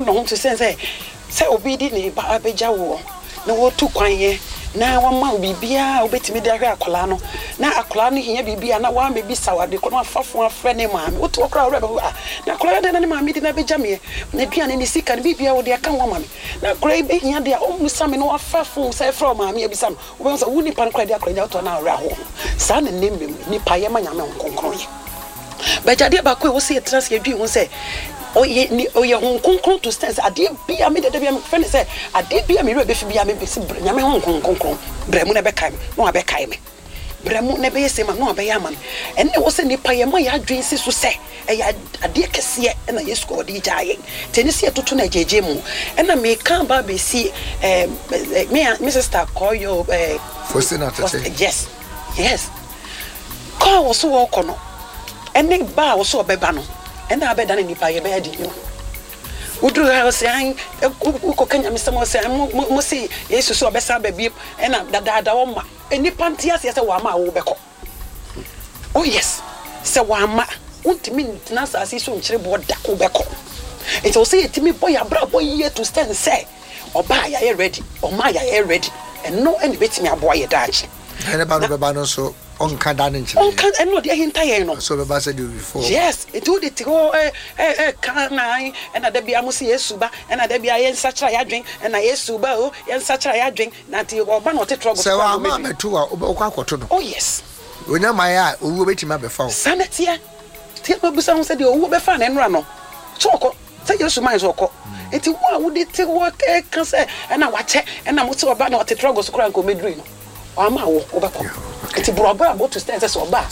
no ho to say obi di ne ba abeja wo na wo tu kwan ye na wa ma bibia obetimi de ahwe akola no na akola no hiya bibia na wa mebi sawade ko na afafo afre ne maame wo to okra wura ba na akola de na ne maame di na beja me na duane ne sika ne bibia wo de aka wa maame na akola be hiya de o musame no afafo say from maame ebisa no wo be so wo ni pan kra de akola ja to na awra ho sa ne nemmem ni paye ma nyame nkonkron ye beja de ba ko wo se trans ye dwi ho say oye honkonkron to stand ade bia me de bia me friend say ade bia me be fi bia me si nyame honkonkron bremu ne be kai me no abe kai me bremu ne be yesema no abe ya ma enne wo se nipa ye ma ya adwen si so se e ade kese e na yesu ko de jaye tenisi etoto na jeje mu ena me kan ba be si me sister call you Faustina Tete. Yes call wo so wo kono enne ba wo so obeba no and I bet any pie bed you. Would you have saying, Kenya, Mr. Mossy, Mossy, yes, so best baby, and that Doma, and the Pantias, yes, a Wama Obeko. Oh, yes, so Wama, won't mean Nasa, as he soon board Dacobeko. It will say to me, boy, a bravo year to stand, say, or buy a ready, or my a ready, and no any bit me a boy a Dutch. And about the Babano so. On Candanin, and not the entire no. So the bass do before. Yes, it would it go canine and a debia musi suba and a debia such a drink and I suba and such a drink not you or not trouble. So I'm a 2 or oh, yes. When I'm my eye, we wait him up before. Sanity. Tell said you will be fun and run. Choco, say your summons or it would it work can say and I watch it and I'm also about not the troubles crank or midream. I'm over. It's a brother about to stand as a bar.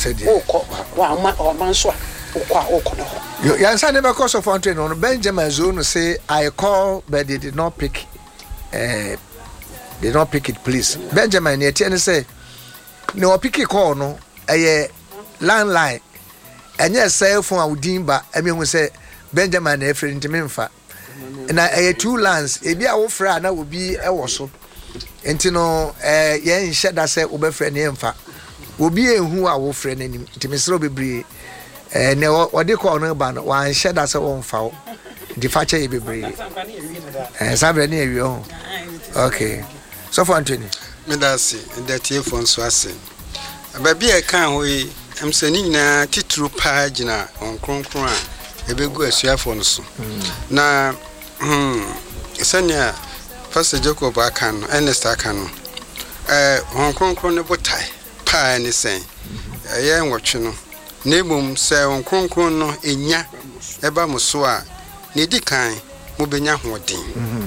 Or Mansua or Kono. Yes, I never cause of fountain on Benjamin Zone say I call, but they did not pick it, please. Benjamin, yet say no pick a call, no, a landline, and yes, cell phone I would deem, but I mean, we say Benjamin, a friend to Memphis, and I 2 lands, a beer old friend, I would be a wassail. Entino yen sheda se obefre ne mfa obi ehu a wo frɛ nanim timisro bebre ne ode ko no ba no wan sheda se won fa wo di fa che bebre sabre ne awi ho okay so for Anthony me da se the telephone so ase ba bia kan ho yi emsani nyina titru pa gina on kronkron a ebegu asuafo no so na sanya Pastor Jacob Akan, Ernest Akan, Hong Kong ne botai, pa ni sen. Ye nwotwe no. Nebum se Hong Kong no enya eba mo so a ne di kan mo benya hoden.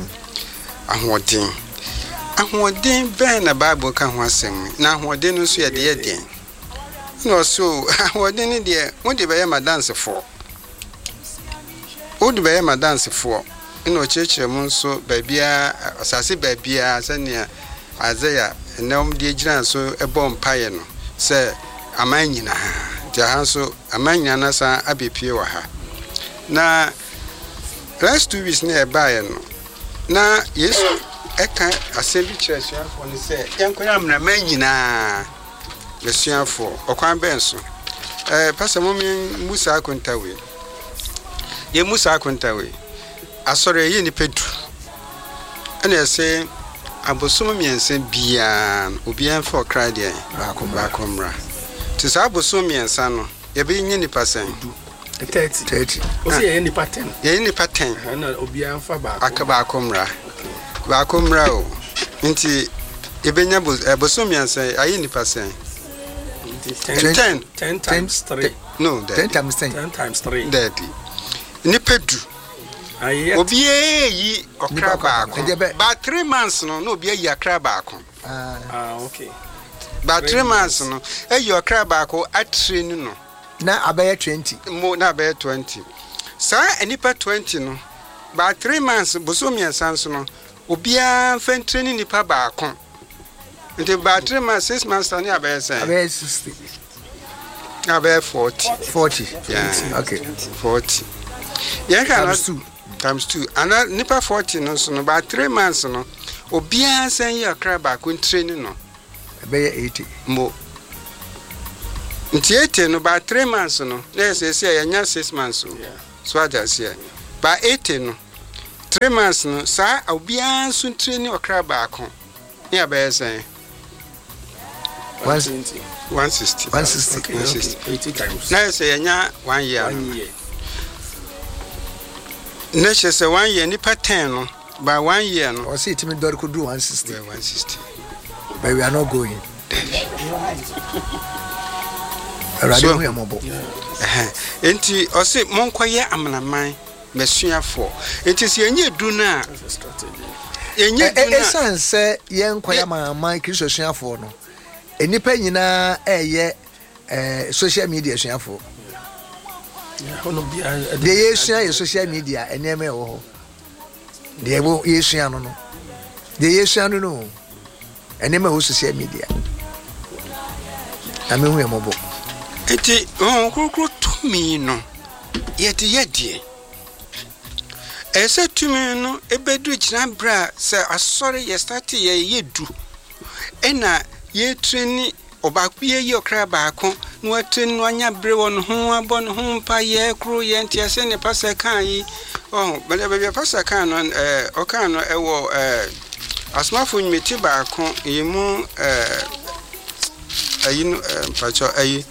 Ahoden ben na Bible kan ho asem. Na ahoden no so ye de den. No so ahoden ni de mo de be ye ma dance for. O de be ye ma dance for. Ino cheche munso babia asase babia sania Isaiah enam de gina so ebom paye no se amanyina ja hanso amanyina na sa abepie wa ha na last 2 weeks na ebaye no na Yesu eka asembi chesuafo ni se yankoya amna manyina lesuafo okwan benso pastor momi Musa akontawe ye Musa akontawe asore ye ni pedu ana se abosom miense bia obian for cry there bakomra ti sa abosom miensa no ye be nyi ni pasen 30 o se ye ni paten ye ni paten na obian fa bakomra o nti ye be nya abosom miensa ayi ni pasen 10 times 3 no 10 times 10 times 3 daddy ni pedu Obiye yi okra baako. Ba 3 months no obiye yi akra baako. Okay. Ba 3 months no eyi okra baako atreni no. Na abaye 20. Mo na abaye 20. Sa enipa 20 no. Ba 3 months bosomi sanso no obiya fan training nipa baako. Nti ba 3 months 6 months na abaye say. Abaye 60. Abaye 40. Yeah. Okay. 40. Yeah, times 2 and nipa 40 no so no ba 3 months no obian san ye akra ba ko training no be 80 mo nti 80 no ba 3 months no na say ya nya 6 months so aja say ba 80 no 3 months no sa obian so training okra baako ya be say 120 160 okay 80 times na say nya 1 year na say 1 year nipa 10 no by 1 year no or say it me do 160 160 but we are not going radio we amobo enti o say monkoye amanaman mesuafo enti se enye du na enye du na esanse yenkoya amaman kristo suafo no enipa nyina eye social media suafo de yesua social media eneme wo ho de wo yesua no de yesua no eneme wo social media amehu yamobo enti kukuru tumi no yede ese tumi no ebedu gina bra se asori ye start ye yedu ena ye treni obaku ye okra baako no atreni no anya bre won ho abon ho pa ye kro ye ntiase ne pasa kan yi bele pasa kan no okan no ewo asmafo nyimeti baako yemu ayi pacho ayi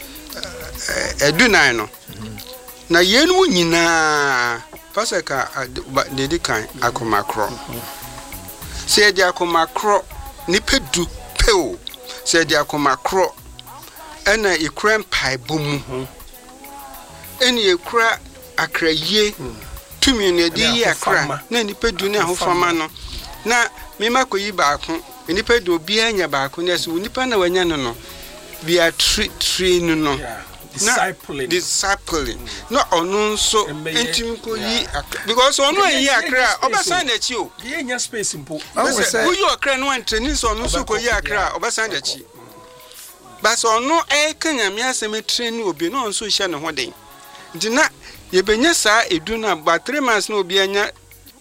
edunan no na yenu nyina pasaka dedi kan akomakro se di akomakro ni pedu peo se di akomakro ena ikran pai bomu eni ekura akraye tumi ne di akra na ni pedu ne ahofama no na mema koyi baako ni pedu obi anya baako na so nipa na wanya no we are training no discipling no onu so entim ko yi because onu yi akra obasan na chi o ye nya space mpo wo yi akra no antraining so onu so ko yi akra obasan na chi bas onu kanya mi asem training obi no so hye ne ho den dina ye benya sa edu na ba 3 months na obi anya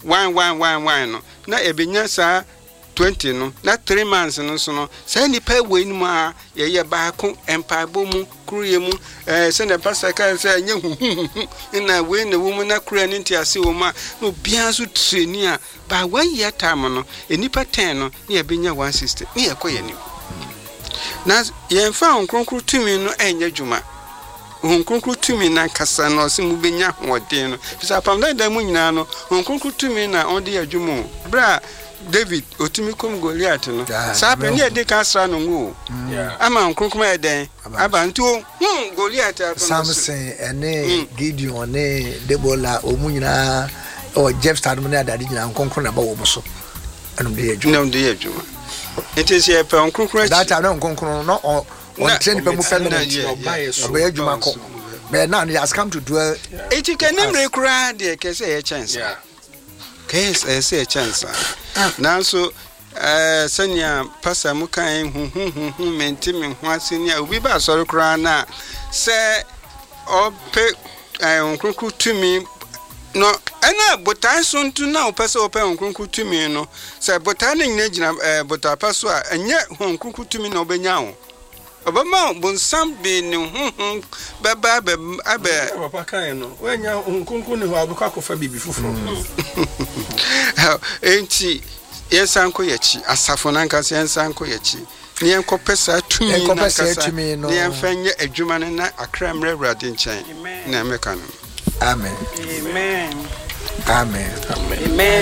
1 no na ebenya sa 20 no na 3 months no so no say ni pa we ni ma ye baako empabo mu kruye mu say na pastor kan say nya hu na we na wo mu na kruya ni ntiase wo ma no bia so training a ba 1 year time no enipa 10 no na ye benya 160 ni ye koye ni na ye fa onkronkro tumi no enya djuma onkronkro tumi na kasa no se mu benya hoden no fisa pam da mu nyina no onkronkro tumi na onde ya djuma bra David otimi kom Goliath no sape ne de ka sra no ngo ama nkonkoma eden aba nto Goliath aba Samson ene Gideon ne Deborah omunyina o Jephthah no na adade nyina nkonkoma na ba wo so anum de adwuma enti e pe nkonkoma that time nkonkoma no on train pe mu feminine oba adwuma ko but now he has come to dwell eti kenemre kura de kese e chance case say a chance now so senior pastor mukan hu mentimi ho senior obi ba sori kura na say ope onkronkro tumi no ana botan so ntu na opese ope onkronkro tumi no say botan nyina gina botan paso a enye onkronkro tumi na obenya ho obama bonsam be ne hu baba abe papa kan no wenya onkronkro ne ho abukwa kofa bibi fufuro enti yensanko yachi asafo nankasa yensanko yachi ni enkopesa tumi nankasa ni enfanye adwuma na akra mre awrade nchen na meka no amen amen amen amen